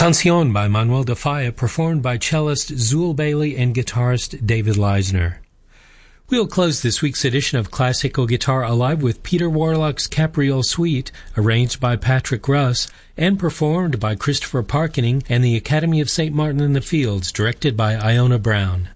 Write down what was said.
Canción by Manuel de Falla, performed by cellist Zool Bailey and guitarist David Leisner. We'll close this week's edition of Classical Guitar Alive with Peter Warlock's Capriole Suite, arranged by Patrick Russ and performed by Christopher Parkening and the Academy of St. Martin in the Fields, directed by Iona Brown.